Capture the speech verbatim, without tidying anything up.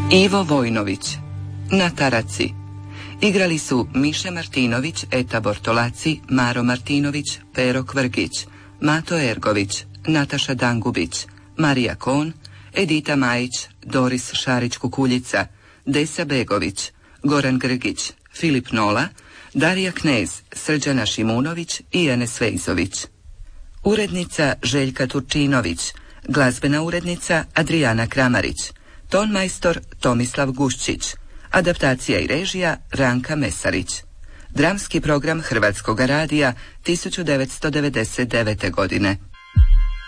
Ivo Vojnović, na taraci. Igrali su Miše Martinović, Eta Bortolaci, Maro Martinović, Pero Kvrgić, Mato Ergović, Nataša Dangubić, Marija Kon, Edita Majić, Doris Šarić-Kukuljica, Desa Begović, Goran Grgić, Filip Nola, Darija Knez, Srđana Šimunović i Enes Vejzović. Urednica Željka Turčinović, glazbena urednica Adrijana Kramarić, tonmajstor Tomislav Guščić, adaptacija i režija Ranka Mesarić. Dramski program Hrvatskog radija tisuću devetsto devedeset devete. godine.